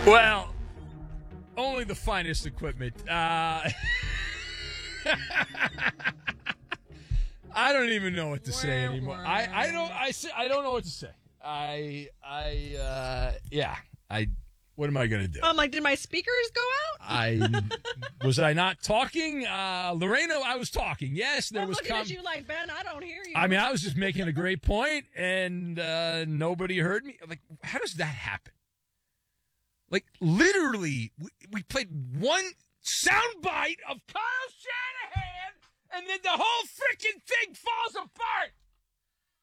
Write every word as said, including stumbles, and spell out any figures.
Well, only the finest equipment. Uh, I don't even know what to say anymore. I, I don't I say, I don't know what to say. I I uh, yeah. I what am I gonna do? I'm like, did my speakers go out? I was I not talking? Uh, Lorena, I was talking. Yes, there I'm was. looking Com- at you like, Ben, I don't hear you. I mean, I was just making a great point, and uh, nobody heard me. Like, how does that happen? Like, literally, we, we played one soundbite of Kyle Shanahan, and then the whole freaking thing falls apart.